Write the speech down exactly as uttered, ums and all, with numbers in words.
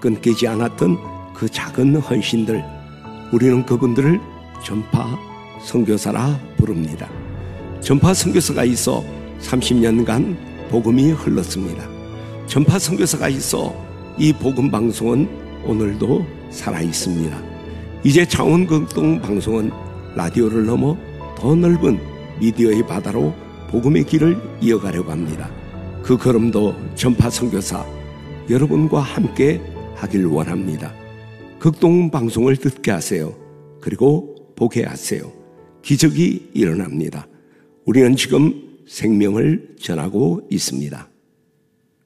끊기지 않았던 그 작은 헌신들, 우리는 그분들을 전파 선교사라 부릅니다. 전파 선교사가 있어 삼십 년간 복음이 흘렀습니다. 전파 선교사가 있어 이 복음 방송은 오늘도 살아 있습니다. 이제 창원극동 방송은 라디오를 넘어 더 넓은 미디어의 바다로 복음의 길을 이어가려고 합니다. 그 걸음도 전파 선교사 여러분과 함께 하길 원합니다. 극동 방송을 듣게 하세요. 그리고 보게 하세요. 기적이 일어납니다. 우리는 지금 생명을 전하고 있습니다.